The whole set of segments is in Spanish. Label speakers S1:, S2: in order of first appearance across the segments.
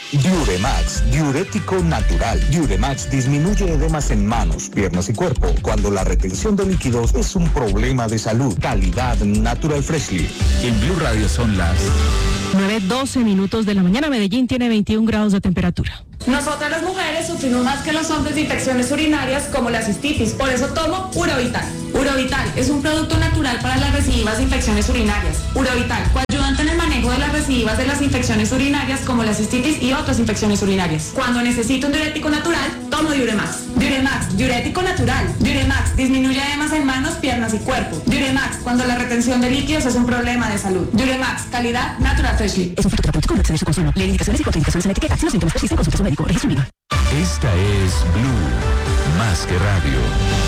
S1: Diuremax, diurético natural. Diuremax disminuye edemas en manos, piernas y cuerpo cuando la retención de líquidos es un problema de salud. Calidad Natural Freshly.
S2: En Blue Radio son las
S3: 9:12 de la mañana. Medellín tiene 21 grados de temperatura.
S4: Nosotras las mujeres sufrimos más que los hombres de infecciones urinarias como la cistitis, por eso tomo Urovital. Urovital es un producto natural para las recidivas de infecciones urinarias. Urovital, coayudante en el manejo de las recidivas de las infecciones urinarias como la cistitis y otras infecciones urinarias. Cuando necesito un diurético natural, tomo Diuremax. Diuremax, diurético natural. Diuremax, disminuye edemas en manos, piernas y cuerpo. Diuremax, cuando la retención de líquidos es un problema de salud. Diuremax, calidad Natural Freshly.
S3: Es un fruto terapéutico, no excede su consumo. Lee indicaciones y contraindicaciones en la etiqueta. Si los síntomas persisten, consulte a su médico. Registro INVIMA.
S2: Esta es Blue, más que radio.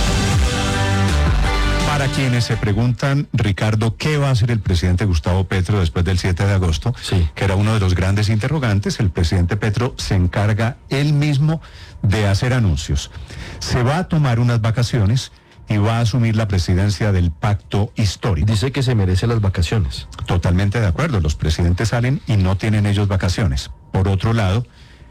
S5: Para quienes se preguntan, Ricardo, ¿qué va a hacer el presidente Gustavo Petro después del 7 de agosto?
S6: Sí.
S5: Que era uno de los grandes interrogantes. El presidente Petro se encarga él mismo de hacer anuncios. Se va a tomar unas vacaciones y va a asumir la presidencia del pacto histórico.
S6: Dice que se merece las vacaciones.
S5: Totalmente de acuerdo, los presidentes salen y no tienen ellos vacaciones. Por otro lado,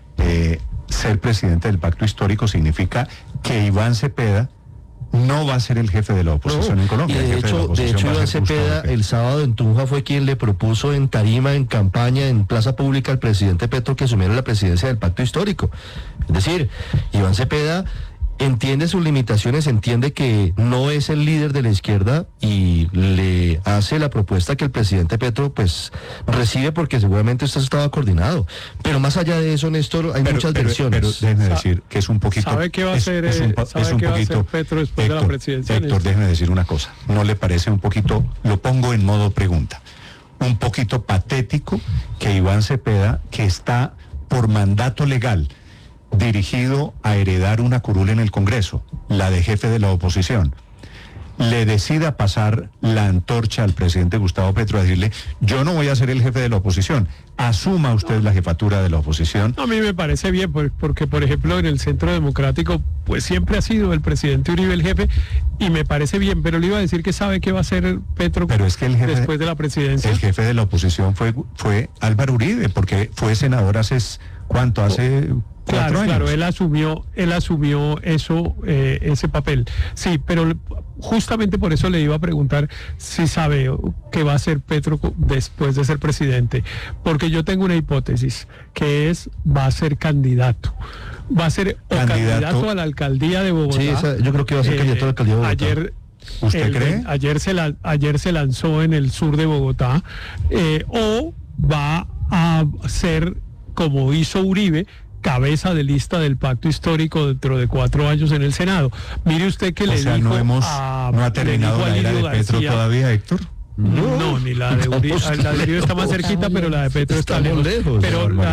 S5: ser presidente del pacto histórico significa que Iván Cepeda no va a ser el jefe de la oposición en Colombia.
S6: Y de hecho Iván Cepeda el sábado en Tunja fue quien le propuso en tarima, en campaña, en plaza pública al presidente Petro que asumiera la presidencia del pacto histórico. Es decir, Iván Cepeda entiende sus limitaciones, entiende que no es el líder de la izquierda y le hace la propuesta que el presidente Petro pues recibe porque seguramente esto estaba coordinado. Pero más allá de eso, Néstor, hay muchas versiones.
S5: Pero déjeme decir que es un poquito...
S7: ¿Sabe qué va a hacer Petro después de la presidencia?
S5: Héctor, déjeme decir una cosa. ¿No le parece un poquito, lo pongo en modo pregunta, un poquito patético que Iván Cepeda, que está por mandato legal dirigido a heredar una curul en el Congreso, la de jefe de la oposición, le decida pasar la antorcha al presidente Gustavo Petro a decirle, yo no voy a ser el jefe de la oposición, asuma usted la jefatura de la oposición?
S7: A mí me parece bien, porque por ejemplo en el Centro Democrático pues siempre ha sido el presidente Uribe el jefe y me parece bien, pero le iba a decir que sabe qué va a hacer Petro
S5: pero es que el jefe,
S7: después de la presidencia.
S5: El jefe de la oposición fue Álvaro Uribe, porque fue senador hace, ¿cuánto? Hace...
S7: Claro, él asumió eso, ese papel. Sí, pero justamente por eso le iba a preguntar si sabe qué va a hacer Petro después de ser presidente, porque yo tengo una hipótesis, que va a ser candidato. Va a ser candidato a la alcaldía de Bogotá.
S6: Sí, yo creo que va a ser candidato a la alcaldía de Bogotá.
S5: ¿Usted cree?
S7: Ayer se lanzó en el sur de Bogotá, o va a ser, como hizo Uribe, cabeza de lista del pacto histórico dentro de 4 años en el Senado. Mire usted que
S5: no ha terminado la era de Petro todavía, Héctor.
S7: No, ni la de Uribe. La de Uribe está más cerquita, pero la de Petro está lejos.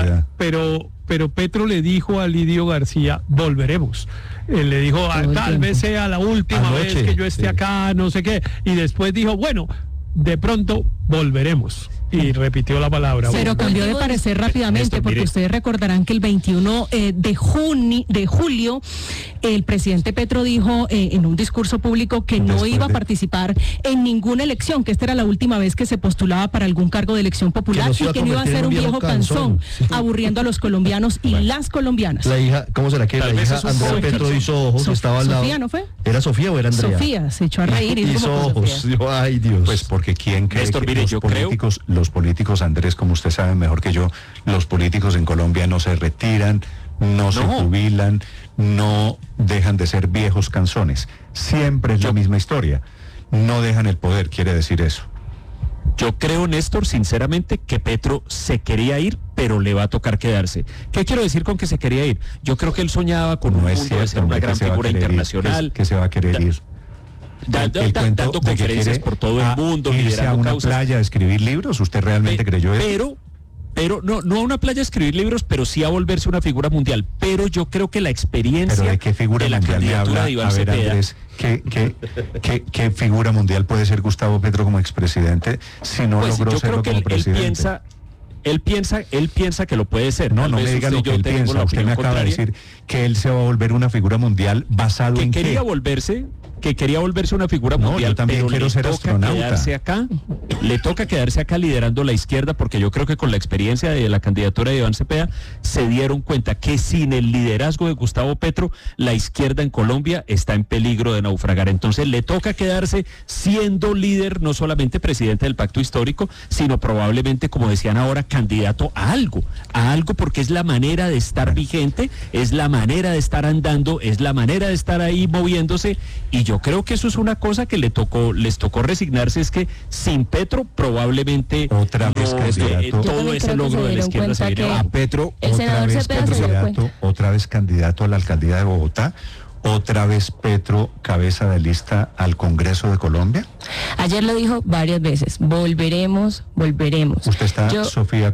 S7: Pero Petro le dijo a Lidio García, volveremos. Él le dijo, tal vez sea la última vez que yo esté acá, no sé qué. Y después dijo, bueno, de pronto volveremos. Y repitió la palabra.
S3: Pero cambió de parecer rápidamente, porque ustedes recordarán que el 21 de julio el presidente Petro dijo en un discurso público que no iba a participar en ninguna elección, que esta era la última vez que se postulaba para algún cargo de elección popular y que no iba a ser un viejo canzón, aburriendo a los colombianos y las colombianas.
S6: La hija, ¿cómo será que la hija Andrea Petro hizo ojos? Estaba al lado.
S3: ¿Sofía no fue?
S6: ¿Era Sofía o era Andrea?
S3: Sofía, se echó a reír.
S6: Hizo ojos. Ay, Dios.
S5: Pues porque ¿quién cree
S2: Néstor,
S5: que
S2: mire,
S5: los políticos, Andrés, como usted sabe mejor que yo, los políticos en Colombia no se retiran, no se jubilan, no dejan de ser viejos canzones? Siempre es la misma historia. No dejan el poder, quiere decir eso.
S2: Yo creo, Néstor, sinceramente, que Petro se quería ir, pero le va a tocar quedarse. ¿Qué quiero decir con que se quería ir? Yo creo que él soñaba con un mundo de ser una gran figura internacional.
S5: Que se va a querer ir.
S2: Dando conferencias por todo el mundo,
S5: irse a una playa a escribir libros. ¿Usted realmente creyó eso?
S2: Pero no a una playa a escribir libros, pero sí a volverse una figura mundial. Pero yo creo que la experiencia
S5: ¿Pero de qué figura
S2: de la
S5: mundial
S2: candidatura de Iván Cepeda,
S5: Andrés, ¿qué figura mundial puede ser Gustavo Petro como expresidente si no
S2: pues
S5: logró serlo como presidente?
S2: Él piensa que lo puede ser.
S5: No me diga lo que él piensa. Usted me acaba de decir que él se va a volver una figura mundial basado en
S2: quería
S5: qué.
S2: volverse que quería volverse una figura mundial,
S5: yo también
S2: pero
S5: quiero
S2: le
S5: ser
S2: toca
S5: astronauta.
S2: quedarse acá, le toca quedarse acá liderando la izquierda, porque yo creo que con la experiencia de la candidatura de Iván Cepeda se dieron cuenta que sin el liderazgo de Gustavo Petro, la izquierda en Colombia está en peligro de naufragar. Entonces le toca quedarse siendo líder, no solamente presidente del Pacto Histórico, sino probablemente, como decían ahora, candidato a algo, porque es la manera de estar vigente, es la manera de estar andando, es la manera de estar ahí moviéndose, y yo creo que eso es una cosa que les tocó resignarse, es que sin Petro probablemente
S5: otra vez candidato,
S2: todo ese logro de la izquierda se viene abajo.
S5: Petro,
S8: el senador Cepeda se dio cuenta.
S5: otra vez candidato a la alcaldía de Bogotá, otra vez Petro cabeza de lista al Congreso de Colombia.
S8: Ayer lo dijo varias veces, volveremos.
S5: Usted está, Sofía,